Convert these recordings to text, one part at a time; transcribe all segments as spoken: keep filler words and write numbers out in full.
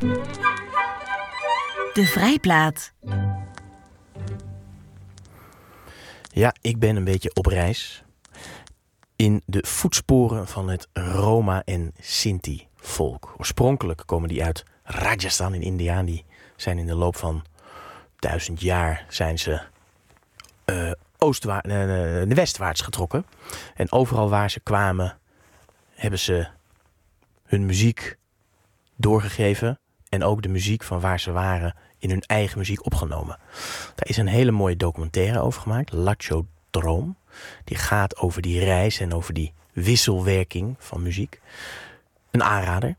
De Vrijplaat. Ja, ik ben een beetje op reis in de voetsporen van het Roma en Sinti-volk. Oorspronkelijk komen die uit Rajasthan in India. Die zijn in de loop van duizend jaar zijn ze uh, oostwa- uh, westwaarts getrokken. En overal waar ze kwamen hebben ze hun muziek doorgegeven. En ook de muziek van waar ze waren in hun eigen muziek opgenomen. Daar is een hele mooie documentaire over gemaakt. Lacho Droom. Die gaat over die reis en over die wisselwerking van muziek. Een aanrader.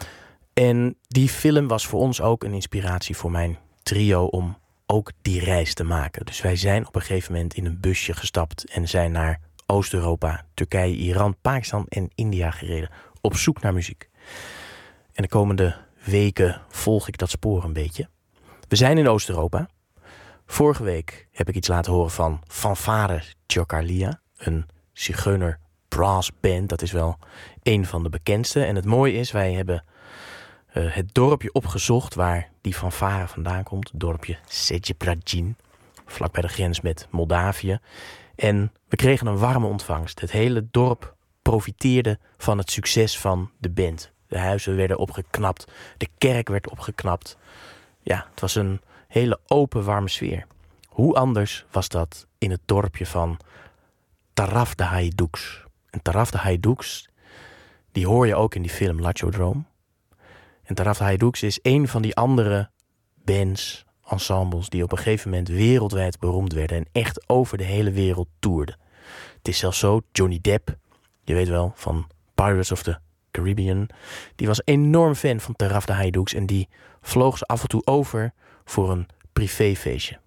En die film was voor ons ook een inspiratie voor mijn trio om ook die reis te maken. Dus wij zijn op een gegeven moment in een busje gestapt en zijn naar Oost-Europa, Turkije, Iran, Pakistan en India gereden. Op zoek naar muziek. En de komende weken volg ik dat spoor een beetje. We zijn in Oost-Europa. Vorige week heb ik iets laten horen van Fanfare Tjokarlia, een zigeuner brass band. Dat is wel een van de bekendste. En het mooie is, wij hebben uh, het dorpje opgezocht waar die fanfare vandaan komt. Het dorpje Sejepradzin, vlak bij de grens met Moldavië. En we kregen een warme ontvangst. Het hele dorp profiteerde van het succes van de band. De huizen werden opgeknapt, de kerk werd opgeknapt. Ja, het was een hele open, warme sfeer. Hoe anders was dat in het dorpje van Taraf de Hajdouks. En Taraf de Hajdouks, die hoor je ook in die film Lacho Droom. En Taraf de Hajdouks is een van die andere bands, ensembles, die op een gegeven moment wereldwijd beroemd werden en echt over de hele wereld toerden. Het is zelfs zo, Johnny Depp, je weet wel, van Pirates of the Caribbean, die was enorm fan van Taraf de Hajdouks en die vloog ze af en toe over voor een privéfeestje.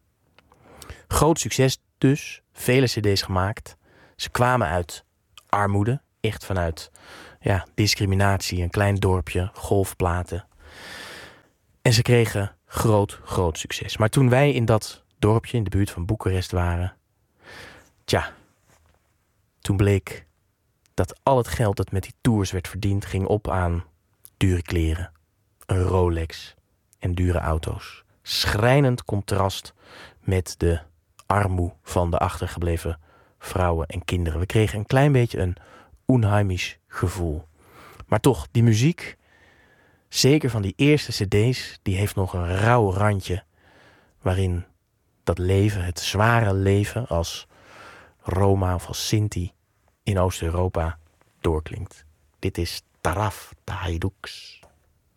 Groot succes dus, vele cd's gemaakt. Ze kwamen uit armoede, echt vanuit ja, discriminatie, een klein dorpje, golfplaten. En ze kregen groot, groot succes. Maar toen wij in dat dorpje in de buurt van Boekarest waren, tja, toen bleek dat al het geld dat met die tours werd verdiend ging op aan dure kleren, een Rolex en dure auto's. Schrijnend contrast met de armoe van de achtergebleven vrouwen en kinderen. We kregen een klein beetje een onheimisch gevoel. Maar toch, die muziek, zeker van die eerste cd's, die heeft nog een rauw randje waarin dat leven, het zware leven als Roma of als Sinti in Oost-Europa doorklinkt. Dit is Taraf de Hajdouks.